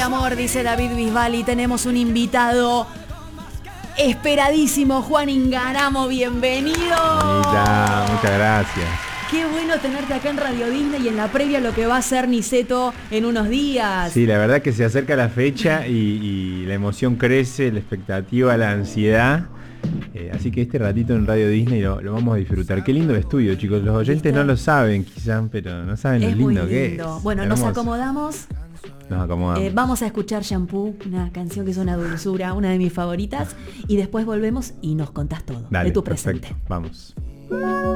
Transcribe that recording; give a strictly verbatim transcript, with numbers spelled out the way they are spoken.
amor, dice David Bisbal, y tenemos un invitado esperadísimo, Juan Ingaramo, bienvenido. Anita, muchas gracias. Qué bueno tenerte acá en Radio Disney y en la previa a lo que va a ser Niceto en unos días. Sí, la verdad que se acerca la fecha y, y la emoción crece, la expectativa, la ansiedad. Eh, así que este ratito en Radio Disney lo, lo vamos a disfrutar. Qué lindo estudio, chicos. Los oyentes ¿Viste? No lo saben quizás, pero no saben es lo lindo, muy lindo que es. Bueno, Hermoso. nos acomodamos. Nos acomodamos. Eh, vamos a escuchar Shampoo, una canción que es una dulzura, una de mis favoritas. Y después volvemos y nos contás todo. Dale, de tu perfecto. presente. Vamos.